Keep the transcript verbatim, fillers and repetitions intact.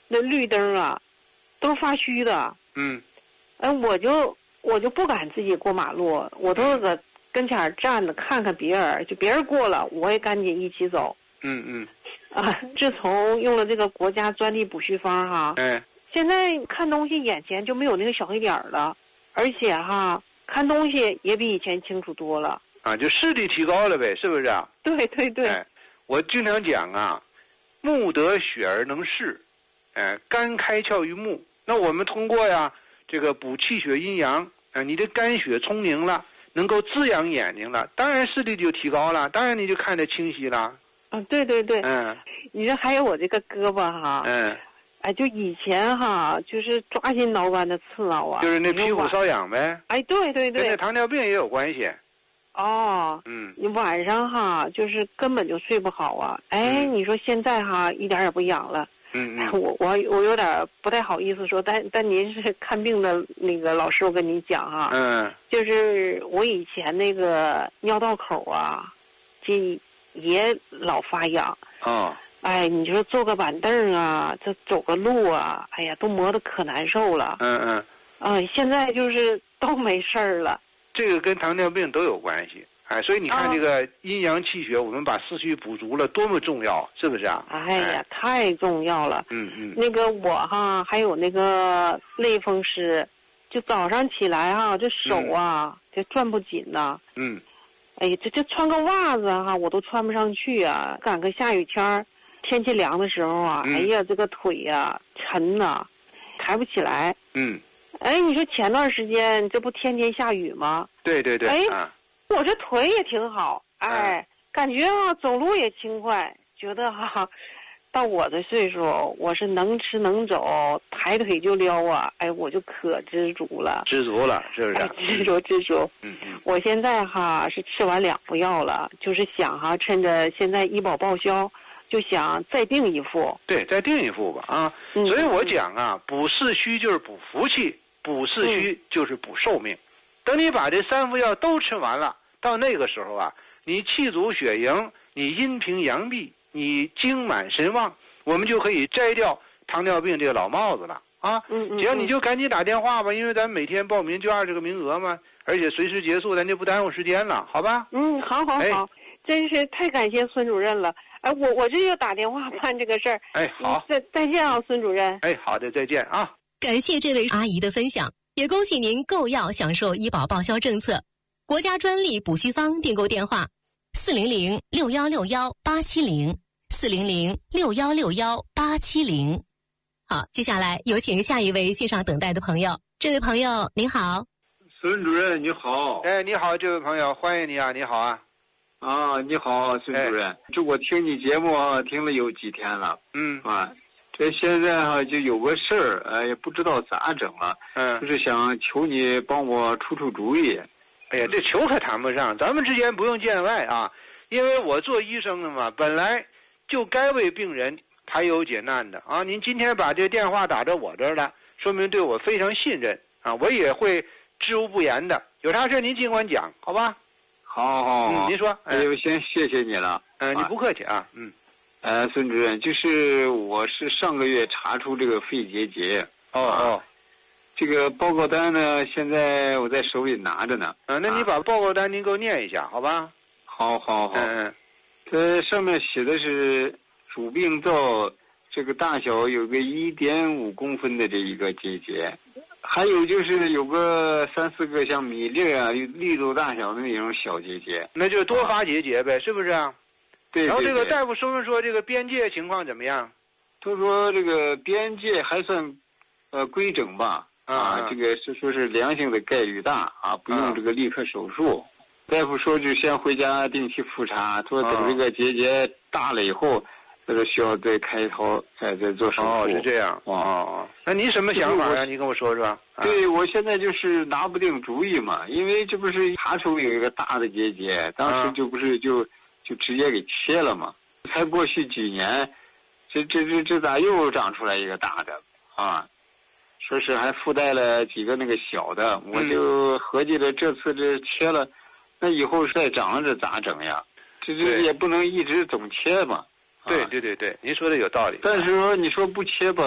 那绿灯啊，都是发虚的。 嗯。 哎，我就我就不敢自己过马路，我都是搁跟前站着看看别人，就别人过了，我也赶紧一起走。 嗯嗯。 啊，自从用了这个国家专利补虚方哈， 哎， 现在看东西眼前就没有那个小黑点了，而且哈看东西也比以前清楚多了。 啊，就视力提高了呗，是不是啊？ 对对对。 哎，我经常讲啊，目得血而能视，哎，肝开窍于目。那我们通过呀，这个补气血阴阳，啊，你的肝血充盈了，能够滋养眼睛了，当然视力就提高了，当然你就看得清晰了。 啊，对对对。 嗯。 你说还有我这个胳膊哈。 嗯。 哎，就以前哈，就是抓心挠肝的刺挠啊。 就是那皮肤瘙痒呗。 哎，对对对。 跟那糖尿病也有关系。 哦。 嗯。 你晚上哈，就是根本就睡不好啊。哎， 嗯、 你说现在哈，一点也不痒了。 嗯嗯。 我我我有点不太好意思说，但但您是看病的那个老师，我跟你讲哈。 嗯。 就是我以前那个尿道口啊，这也老发痒。 哦。 哎，你说坐个板凳啊，这走个路啊，哎呀，都磨得可难受了。 嗯嗯。 啊，现在就是都没事儿了。 这个跟糖尿病都有关系，哎，所以你看这个阴阳气血，我们把四虚补足了，多么重要，是不是啊？ 哎呀，哎太重要了。 嗯嗯。 那个我哈，还有那个类风湿，就早上起来哈，这手啊，嗯、就转不紧呐。 嗯。 哎呀，这这穿个袜子哈，我都穿不上去啊！赶个下雨天儿。天气凉的时候啊， 嗯、 哎呀，这个腿呀、啊、沉呐，抬不起来。 嗯。 哎，你说前段时间这不天天下雨吗？ 对对对。 哎， 啊、 我这腿也挺好，哎，啊、感觉啊走路也轻快，觉得哈、啊，到我这岁数，我是能吃能走，抬腿就撩啊，哎，我就可知足了。 知足了，是不是？ 哎、知足知足。 嗯嗯。我现在哈是吃完两副药了，就是想哈，趁着现在医保报销。就想再订一副， 对，再订一副吧啊！嗯、所以我讲啊，补肾虚就是补福气，补肾虚就是补寿命。嗯、等你把这三副药都吃完了，到那个时候啊，你气足血盈，你阴平阳闭，你精满神旺，我们就可以摘掉糖尿病这个老帽子了啊！ 嗯嗯， 只要你就赶紧打电话吧，因为咱每天报名就二十个名额嘛，而且随时结束，咱就不耽误时间了，好吧？ 嗯，好好好，哎、真是太感谢孙主任了。哎，我我这就打电话办这个事儿。 哎，好， 再再见啊，孙主任。 哎，好的，再见啊。 感谢这位阿姨的分享，也恭喜您购药享受医保报销政策。国家专利补虚方订购电话：四零零六幺六幺八七零，四零零六幺六幺八七零。好，接下来有请下一位线上等待的朋友。这位朋友您好。 孙主任你好。 哎，你好，这位朋友，欢迎你啊，你好啊。 啊，你好，孙主任。这、哎、我听你节目啊，听了有几天了。 嗯啊，这现在哈、啊、就有个事儿，哎，也不知道咋整了。 嗯， 就是想求你帮我出出主意。 哎呀，这求可谈不上，咱们之间不用见外啊，因为我做医生的嘛，本来就该为病人排忧解难的啊。您今天把这电话打到我这儿来，说明对我非常信任啊，我也会知无不言的。有啥事您尽管讲，好吧？ 好好好， 嗯，您说。 哎呦，先谢谢你了。 嗯、呃，你不客气啊。嗯。 呃，孙主任，就是我是上个月查出这个肺结节。 哦哦。 这个报告单呢，现在我在手里拿着呢。 嗯、呃，那你把报告单您给我念一下，好吧？ 好好好。 嗯。 这上面写的是主病灶这个大小有个一点五公分的这一个结节。还有就是有个三四个像米粒啊、粒度大小的那种小结节， 那就是多发结节呗，啊、是不是啊？ 对。 然后这个大夫说没说这个边界情况怎么样？ 他说这个边界还算，呃规整吧。 啊, 啊，这个是说是良性的概率大啊，不用这个立刻手术。啊、大夫说就先回家定期复查，说等这个结节大了以后。这个需要再开刀，再再做手术。 哦，是这样。哦哦，那你什么想法呀？你跟我说说。 对，我现在就是拿不定主意嘛，因为这不是查出有一个大的结节，当时就不是就就直接给切了嘛。才过去几年，这这这这咋又长出来一个大的啊？说是还附带了几个那个小的，我就合计着这次这切了，那以后再长着咋整呀？这这也不能一直总切嘛。 对对对对，您说的有道理。 但是说你说不切吧。